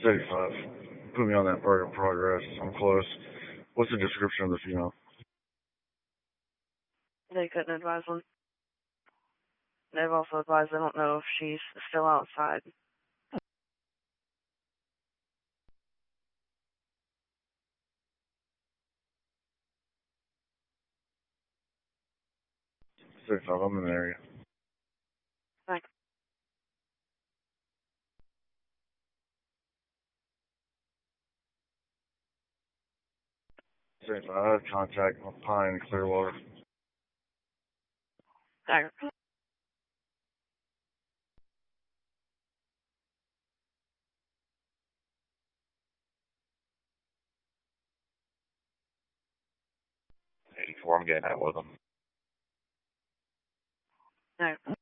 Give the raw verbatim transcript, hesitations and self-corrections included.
thirty-five. Put me on that part of progress. I'm close. What's the description of the female? They couldn't advise them. They've also advised they don't know if she's still outside. thirty-five, I'm in the area. Thanks. thirty-five, I have contact with Pine and Clearwater. Dagger. eighty-four, I'm getting out with them. Dagger.